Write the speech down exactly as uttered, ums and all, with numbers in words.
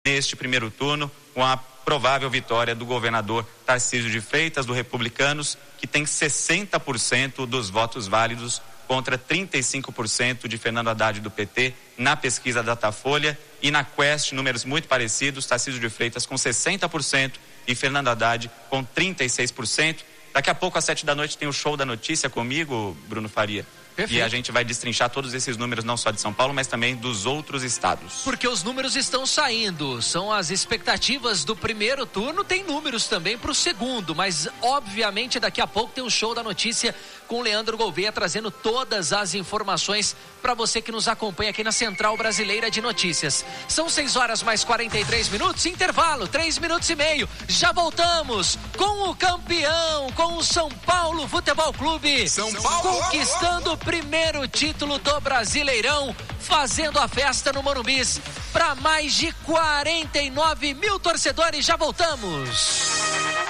neste primeiro turno, com a provável vitória do governador Tarcísio de Freitas, do Republicanos, que tem sessenta por cento dos votos válidos contra trinta e cinco por cento de Fernando Haddad do P T na pesquisa Datafolha, e na Quest números muito parecidos, Tarcísio de Freitas com sessenta por cento e Fernando Haddad com trinta e seis por cento. Daqui a pouco às sete da noite tem o Show da Notícia comigo, Bruno Faria. Perfeito. E a gente vai destrinchar todos esses números, não só de São Paulo, mas também dos outros estados. Porque os números estão saindo, são as expectativas do primeiro turno, tem números também para o segundo, mas obviamente daqui a pouco tem o Show da Notícia com o Leandro Gouveia trazendo todas as informações para você que nos acompanha aqui na Central Brasileira de Notícias. São seis horas mais quarenta e três minutos, intervalo, três minutos e meio. Já voltamos com o campeão, com o São Paulo Futebol Clube. São Paulo conquistando o primeiro título do Brasileirão, fazendo a festa no Morumbi para mais de quarenta e nove mil torcedores. Já voltamos.